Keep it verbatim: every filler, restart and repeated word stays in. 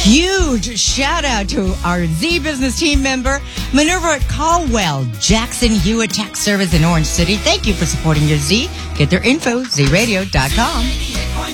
huge shout out to our Z Business team member, Minerva at Caldwell, Jackson Hewitt Tax Service in Orange City. Thank you for supporting your Z. Get their info, z radio dot com.